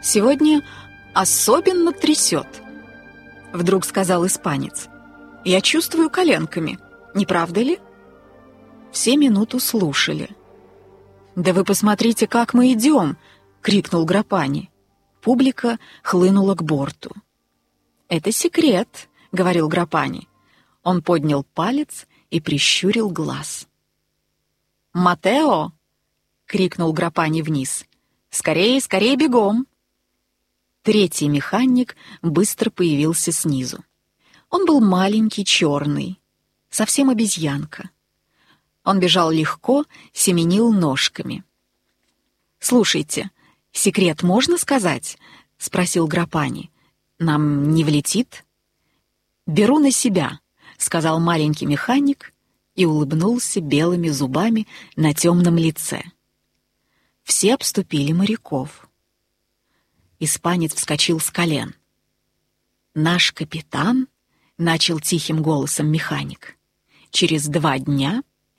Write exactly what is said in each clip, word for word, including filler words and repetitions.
«Сегодня особенно трясет», — вдруг сказал испанец. «Я чувствую коленками, не правда ли?» Все минуту слушали. «Да вы посмотрите, как мы идем!» — крикнул Грапани. Публика хлынула к борту. «Это секрет», — говорил Грапани. Он поднял палец и прищурил глаз. «Матео!» — крикнул Грапани вниз. «Скорее, скорее, бегом!» Третий механик быстро появился снизу. Он был маленький, черный, совсем обезьянка. Он бежал легко, семенил ножками. «Слушайте, секрет можно сказать?» — спросил Грапани. «Нам не влетит?» «Беру на себя», — сказал маленький механик и улыбнулся белыми зубами на темном лице. Все обступили моряков. Испанец вскочил с колен. «Наш капитан», — начал тихим голосом механик, — «через два дня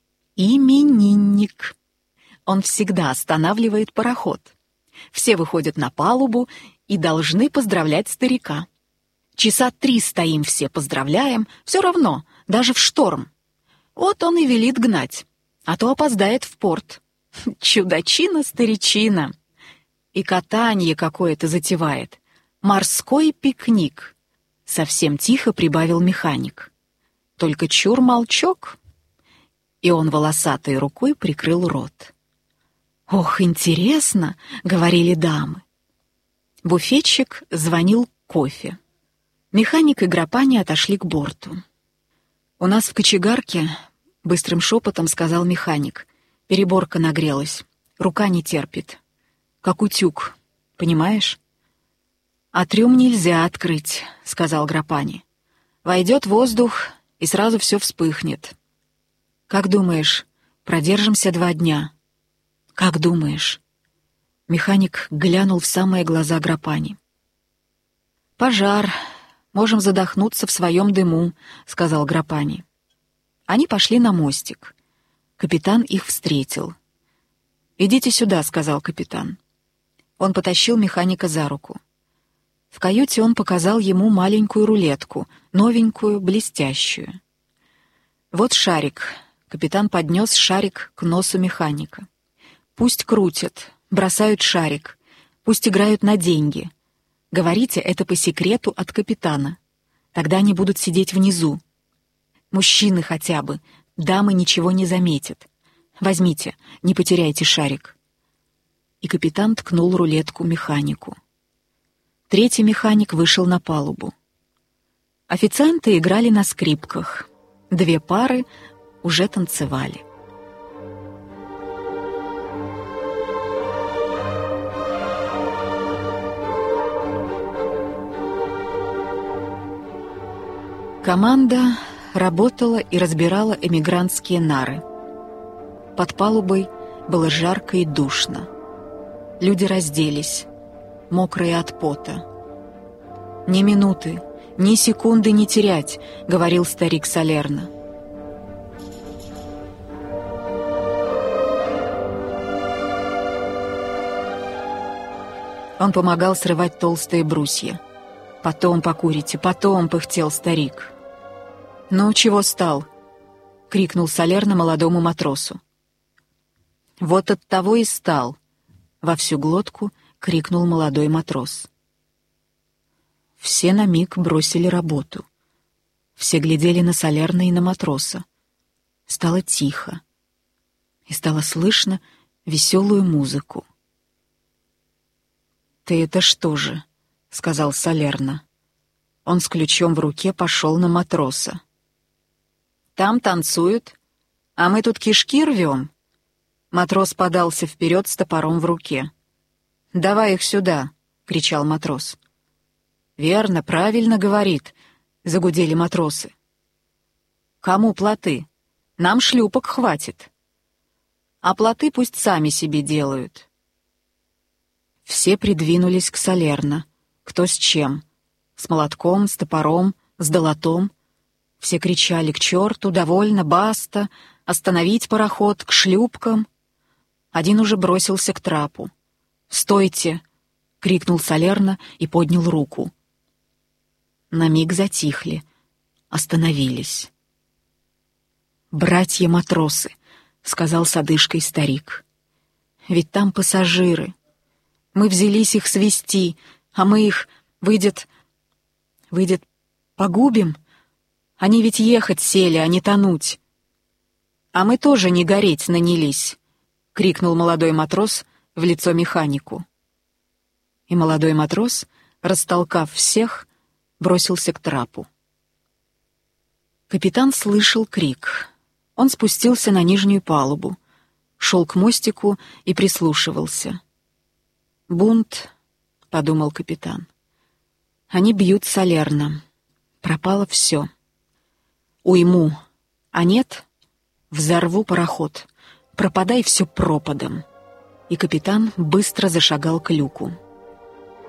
именинник. Он всегда останавливает пароход. Все выходят на палубу и должны поздравлять старика. Часа три стоим все, поздравляем, все равно, даже в шторм. Вот он и велит гнать, а то опоздает в порт. Чудачина-старичина. И катанье какое-то затевает. Морской пикник», — совсем тихо прибавил механик. «Только чур молчок». И он волосатой рукой прикрыл рот. «Ох, интересно», — говорили дамы. Буфетчик звонил кофе. Механик и Грапани отошли к борту. «У нас в кочегарке», — быстрым шепотом сказал механик, — «переборка нагрелась, рука не терпит. Как утюг, понимаешь?» «А трюм нельзя открыть», — сказал Грапани. «Войдет воздух, и сразу все вспыхнет. Как думаешь, продержимся два дня?» «Как думаешь?» Механик глянул в самые глаза Грапани. «Пожар. Можем задохнуться в своем дыму», — сказал Грапани. Они пошли на мостик. Капитан их встретил. «Идите сюда», — сказал капитан. Он потащил механика за руку. В каюте он показал ему маленькую рулетку, новенькую, блестящую. «Вот шарик». Капитан поднес шарик к носу механика. «Пусть крутят, бросают шарик, пусть играют на деньги. Говорите это по секрету от капитана. Тогда они будут сидеть внизу. Мужчины хотя бы, дамы ничего не заметят. Возьмите, не потеряйте шарик». И капитан ткнул рулетку механику. Третий механик вышел на палубу. Официанты играли на скрипках. Две пары уже танцевали. Команда работала и разбирала эмигрантские нары. Под палубой было жарко и душно. Люди разделись, мокрые от пота. «Ни минуты, ни секунды не терять», — говорил старик Салерно. Он помогал срывать толстые брусья. «Потом покурите, потом», — пыхтел старик. «Ну, чего стал?» — крикнул Салерно молодому матросу. «Вот от того и стал», — во всю глотку крикнул молодой матрос. Все на миг бросили работу. Все глядели на Салерно и на матроса. Стало тихо. И стало слышно веселую музыку. «Ты это что же?» — сказал Салерно. Он с ключом в руке пошел на матроса. «Там танцуют, а мы тут кишки рвем». Матрос подался вперед с топором в руке. «Давай их сюда!» — кричал матрос. «Верно, правильно говорит», — загудели матросы. «Кому плоты? Нам шлюпок хватит. А плоты пусть сами себе делают». Все придвинулись к Салерно, кто с чем. С молотком, с топором, с долотом. Все кричали к черту, довольно, баста, остановить пароход, к шлюпкам. Один уже бросился к трапу. «Стойте! — крикнул Салерно и поднял руку. На миг затихли, остановились. «Братья-матросы», — сказал с одышкой старик. «Ведь там пассажиры. Мы взялись их свести, а мы их, выйдет, выйдет, погубим? Они ведь ехать сели, а не тонуть». «А мы тоже не гореть нанялись», — крикнул молодой матрос в лицо механику. И молодой матрос, растолкав всех, бросился к трапу. Капитан слышал крик. Он спустился на нижнюю палубу, шел к мостику и прислушивался. «Бунт», — подумал капитан. «Они бьют Салерно. Пропало все. Уйму. А нет, взорву пароход. Пропадай все пропадом». И капитан быстро зашагал к люку.